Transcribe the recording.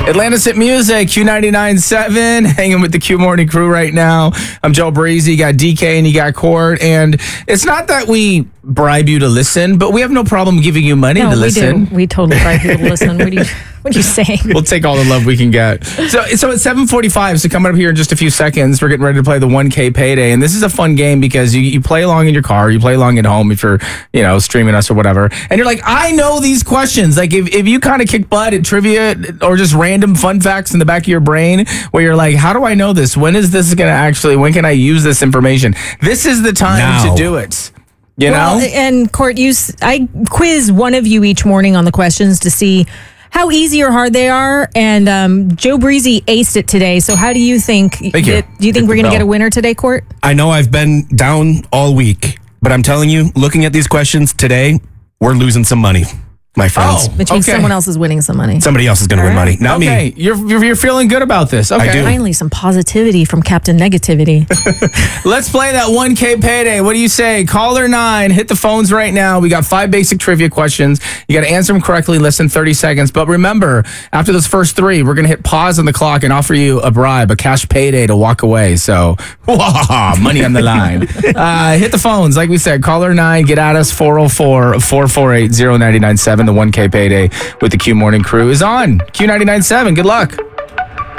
Atlantis Hit Music, Q99.7, hanging with the Q Morning Crew right now. I'm Joe Breezy, you got DK and you got Court. And it's not that we bribe you to listen, but we have no problem giving you money to listen. We totally bribe you to listen. What are you saying? We'll take all the love we can get. So at 7:45, so coming up here in just a few seconds, we're getting ready to play the 1K Payday. And this is a fun game because you play along in your car, you play along at home if you're, streaming us or whatever. And you're like, I know these questions. Like if you kind of kick butt at trivia or just random fun facts in the back of your brain where you're like, how do I know this? When can I use this information? This is the time to do it. You know? And Court, I quiz one of you each morning on the questions to see how easy or hard they are. And Joe Breezy aced it today. So how do you think? Thank you. Do you think we're going to get a winner today, Court? I know I've been down all week, but I'm telling you, looking at these questions today, we're losing some money, my friends. Which means someone else is winning some money. Somebody else is going to win money, not me. You're feeling good about this. Okay. I do. Finally, some positivity from Captain Negativity. Let's play that 1K Payday. What do you say? Caller 9, hit the phones right now. We got 5 basic trivia questions. You got to answer them correctly, less than 30 seconds. But remember, after those first 3, we're going to hit pause on the clock and offer you a bribe, a cash payday to walk away. So, money on the line. Hit the phones. Like we said, caller 9, get at us, 404-448-0997. The 1K Payday with the Q Morning Crew is on. Q99.7. Good luck.